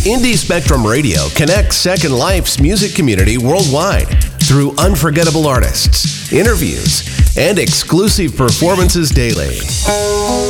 Indie Spectrum Radio connects Second Life's music community worldwide through unforgettable artists, interviews, and exclusive performances daily.